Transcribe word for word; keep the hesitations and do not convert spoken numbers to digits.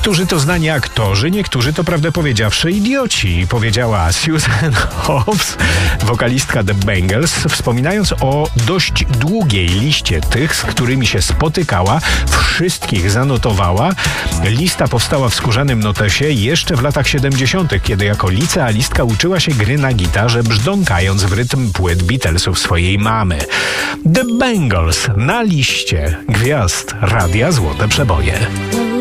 Niektórzy to znani aktorzy, niektórzy to prawdę powiedziawszy idioci, powiedziała Susan Hoffs, wokalistka The Bangles, wspominając o dość długiej liście tych, z którymi się spotykała, wszystkich zanotowała. Lista powstała w skórzanym notesie jeszcze w latach siedemdziesiątych, kiedy jako licealistka uczyła się gry na gitarze, brzdąkając w rytm płyt Beatlesów swojej mamy. The Bangles na liście gwiazd Radia Złote Przeboje.